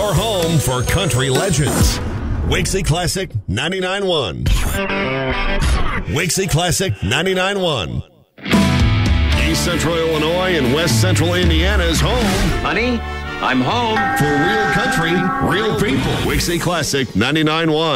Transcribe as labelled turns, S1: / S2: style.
S1: your home for country legends. Wixie Classic 99.1. Wixie Classic 99.1. East Central Illinois and West Central Indiana's home.
S2: Honey, I'm home.
S1: For real country, real people. Wixie Classic 99.1.